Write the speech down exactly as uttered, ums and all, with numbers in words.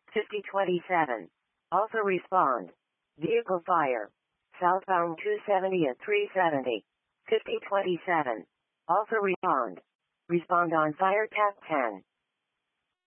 fifty twenty-seven. Also respond. Vehicle fire. Southbound two seventy at three seventy. fifty twenty-seven. Also respond. Respond on fire tap ten.